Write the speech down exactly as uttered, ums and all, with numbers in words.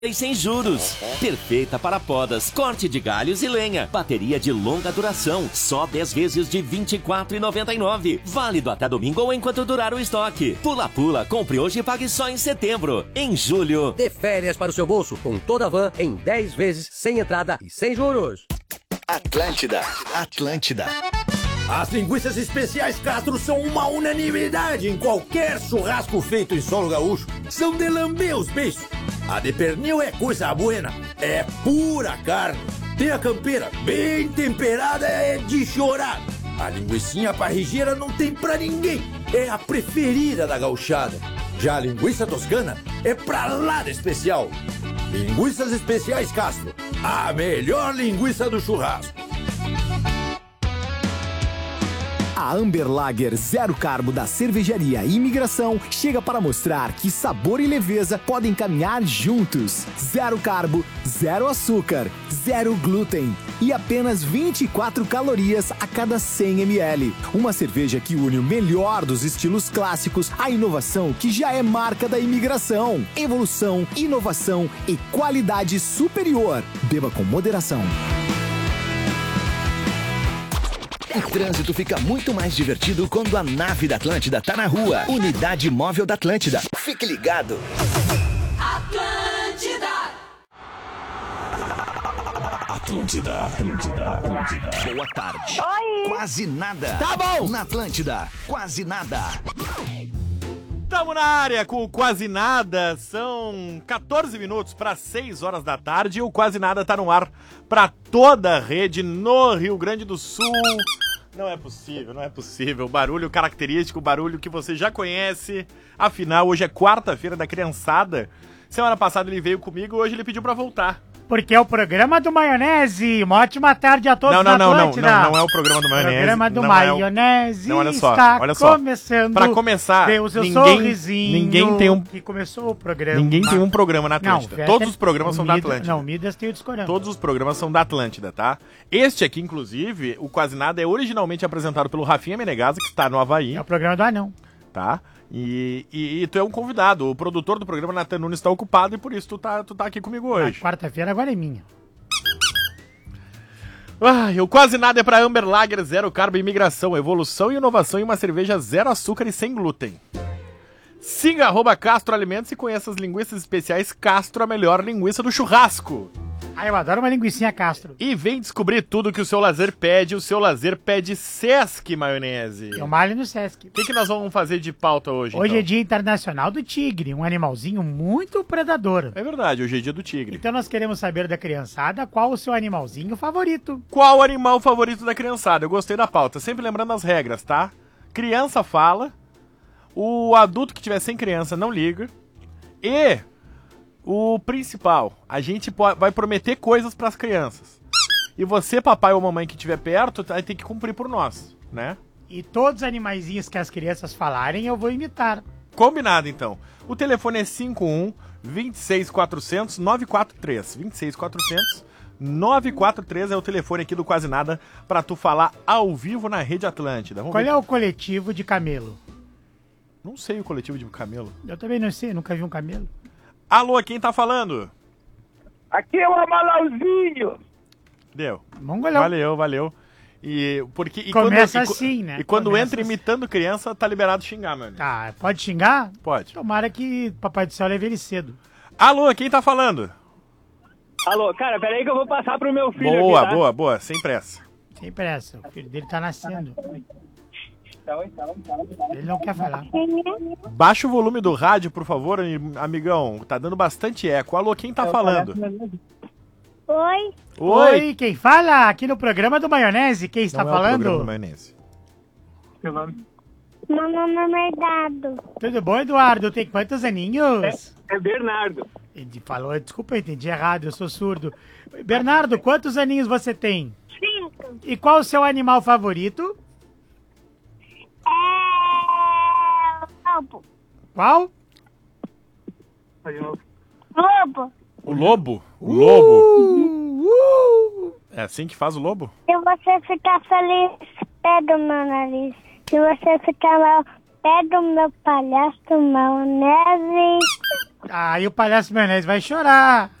E sem juros. Perfeita para podas, corte de galhos e lenha. Bateria de longa duração. Só dez vezes de vinte e quatro reais e noventa e nove centavos. Válido até domingo ou enquanto durar o estoque. Pula Pula, compre hoje e pague só em setembro. Em julho. Dê férias para o seu bolso com toda a van em dez vezes sem entrada e sem juros. Atlântida. Atlântida. As linguiças especiais Castro são uma unanimidade em qualquer churrasco feito em solo gaúcho. São de lamber os beiços. A de pernil é coisa buena, é pura carne. Tem a campeira bem temperada, é de chorar. A linguicinha parrigeira não tem pra ninguém, é a preferida da gauchada. Já a linguiça toscana é pra lá de especial. Linguiças especiais Castro, a melhor linguiça do churrasco. A Amber Lager Zero Carbo da Cervejaria Imigração chega para mostrar que sabor e leveza podem caminhar juntos. Zero carbo, zero açúcar, zero glúten e apenas vinte e quatro calorias a cada cem mililitros. Uma cerveja que une o melhor dos estilos clássicos à inovação que já é marca da Imigração. Evolução, inovação e qualidade superior. Beba com moderação. O trânsito fica muito mais divertido quando a nave da Atlântida tá na rua. Unidade Móvel da Atlântida. Fique ligado. Atlântida. Atlântida. Atlântida. Atlântida. Boa tarde. Oi. Quase nada. Tá bom. Na Atlântida. Quase nada. Tamo na área com o Quase Nada, são quatorze minutos para seis horas da tarde e o Quase Nada tá no ar para toda a rede no Rio Grande do Sul. Não é possível, não é possível. Barulho característico, barulho que você já conhece. Afinal, hoje é quarta-feira da criançada. Semana passada ele veio comigo, hoje ele pediu para voltar. Porque é o programa do Maionese. Uma ótima tarde a todos. Não, não, na não, não, Atlântida. não, não é o programa do Maionese. O programa do não Maionese é o... Não, olha só, está olha só. começando. Pra começar, Dê o seu ninguém, sorrisinho ninguém tem um... que começou o programa. Ninguém tem um programa na Atlântida. Não, Todos os programas são da Midas, Atlântida. Não, Midas tem o Discorama. Todos os programas são da Atlântida, tá? Este aqui, inclusive, o Quase Nada, é originalmente apresentado pelo Rafinha Menegaza, que está no Havaí. É o programa do Anão. Tá? E, e, e tu é um convidado. O produtor do programa, Nathan Nunes, está ocupado e por isso tu tá, tu tá aqui comigo hoje. Quarta-feira agora é minha. Ai, o Quase Nada é pra Amber Lager, zero carbo, imigração, evolução e inovação em uma cerveja zero açúcar e sem glúten. Siga arroba Castro Alimentos e conheça as linguiças especiais Castro, a melhor linguiça do churrasco. Ah, eu adoro uma linguicinha Castro. E vem descobrir tudo que o seu lazer pede. O seu lazer pede Sesc Maionese. Eu malho no Sesc. O que, que nós vamos fazer de pauta hoje, Hoje então? é Dia Internacional do Tigre, um animalzinho muito predador. É verdade, hoje é dia do tigre. Então nós queremos saber da criançada qual o seu animalzinho favorito. Qual o animal favorito da criançada? Eu gostei da pauta. Sempre lembrando as regras, tá? Criança fala, o adulto que tiver sem criança não liga e... O principal, a gente vai prometer coisas pras crianças. E você, papai ou mamãe que estiver perto, vai ter que cumprir por nós, né? E todos os animaizinhos que as crianças falarem, eu vou imitar. Combinado, então. O telefone é cinco um, dois seis quatro zero zero, nove quatro três. dois seis quatro zero zero, nove quatro três é o telefone aqui do Quase Nada pra tu falar ao vivo na Rede Atlântida. Vamos Qual ver. é o coletivo de camelo? Não sei o coletivo de camelo. Eu também não sei, nunca vi um camelo. Alô, quem tá falando? Aqui é o Amalauzinho. Deu. Mongolão. Valeu, valeu. E, porque, e Começa quando, assim, e, né? E quando Começa entra assim. imitando criança, tá liberado xingar, mano. Tá, pode xingar? Pode. Tomara que Papai do Céu leve ele cedo. Alô, quem tá falando? Alô, cara, peraí que eu vou passar pro meu filho Boa, aqui, tá? boa, boa, sem pressa. Sem pressa, o filho dele tá nascendo. Ele não quer falar. Baixa o volume do rádio, por favor, amigão. Tá dando bastante eco. Alô, quem tá falando? Oi. Oi, quem fala? Aqui no programa do Maionese, quem está Não é o falando? programa do Maionese. Meu nome? Meu nome é Eduardo. Tudo bom, Eduardo? Tem quantos aninhos? É, é Bernardo. Ele falou, desculpa, eu entendi errado, eu sou surdo. Bernardo, quantos aninhos você tem? Cinco. E qual o seu animal favorito? É... Lobo. Qual? Lobo. O lobo? O lobo? Uh, uh. É assim que faz o lobo? Se você ficar feliz, pega o meu nariz. Se você ficar mal, pega o meu palhaço maionese. Aí o palhaço maionese vai chorar.